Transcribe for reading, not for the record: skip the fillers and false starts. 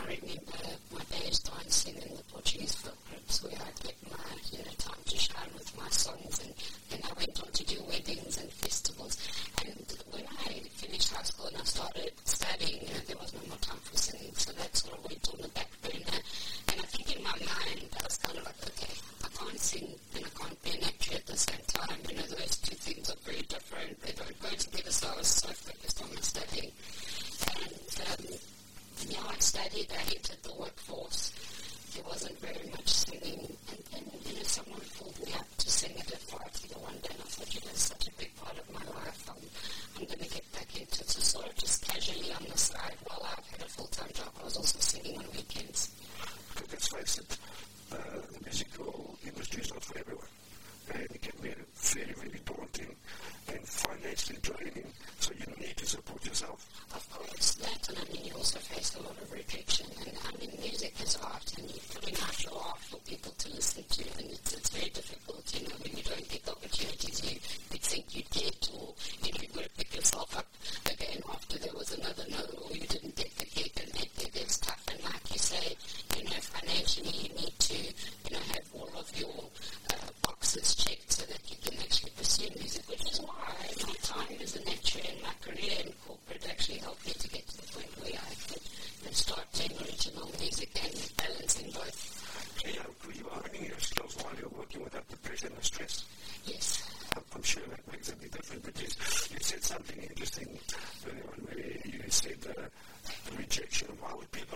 I remember my days dancing in the Portuguese folk groups where I'd get my, time to shine with my songs, and then I went on to do weddings and festivals. And when I finished high school and I started studying, there was no more time for singing, so that sort of went on the back burner. And I think in my mind, I was kind of like, okay, I can't sing and I can't be an actor at the same time. Those two things are very different. They don't go together, so I was so focused on my studying. And I studied, I entered the workforce. There wasn't very much singing, and someone pulled me up to sing at a party one day, and I thought, it's such a big part of my life. I'm going to get back into it. So sort of just casually on the side, while I had a full-time job, I was also singing on weekends. But let's face it, the musical industry is not for everyone. And it can be very, very daunting and financially draining, so you need to support yourself. Of course, that, and you also face a lot of rejection, and music is art, and you're putting out your art for people to listen to, and it's very difficult, when you don't get the opportunities you think you'd get, or, you've got to pick yourself up again after there was another no, or you didn't get the gig, and it's tough, and like you say, financially you need to, have all of your boxes checked so that you can actually pursue music, which is why my time as an actor and my career in corporate actually helped me to get to the point where I could start playing original music and balancing both. Were you honing your skills while you're working without the pressure and the stress? Yes. I'm sure that makes a big difference, but you said something interesting earlier on where you said the rejection. Why would people